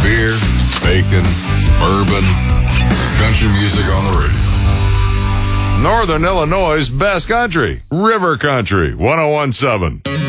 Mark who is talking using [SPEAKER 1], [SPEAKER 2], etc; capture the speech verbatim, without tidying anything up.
[SPEAKER 1] Beer, bacon, bourbon, country music on the radio. Northern Illinois' best country, River Country, one oh one point seven.